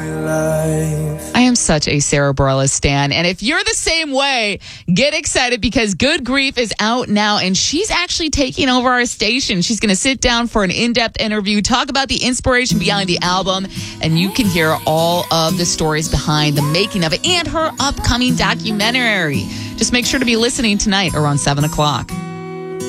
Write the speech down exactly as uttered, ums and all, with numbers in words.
I am such a Sarah Bareilles stan. And if you're the same way, get excited because Good Grief is out now and she's actually taking over our station. She's going to sit down for an in-depth interview, talk about the inspiration behind the album, and you can hear all of the stories behind the making of it and her upcoming documentary. Just make sure to be listening tonight around seven o'clock.